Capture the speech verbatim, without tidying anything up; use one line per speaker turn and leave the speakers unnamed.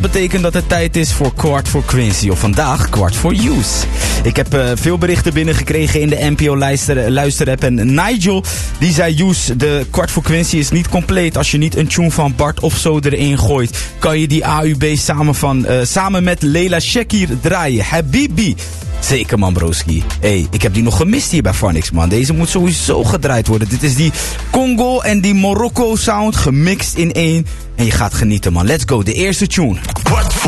betekent dat het tijd is voor Kwart voor Quincy. Of vandaag Kwart voor Use. Ik heb uh, veel berichten binnengekregen in de N P O luister, luisterapp. En Nigel, die zei: Use, de Kwart voor Quincy is niet compleet als je niet een tune van Bart of zo erin gooit. Kan je die A U B samen, van, uh, samen met Leila Shekir draaien. Habibi. Zeker man, broski. Hey, ik heb die nog gemist hier bij Phonics, man. Deze moet sowieso gedraaid worden. Dit is die Congo en die Morocco sound gemixt in één. En je gaat genieten, man. Let's go, de eerste tune.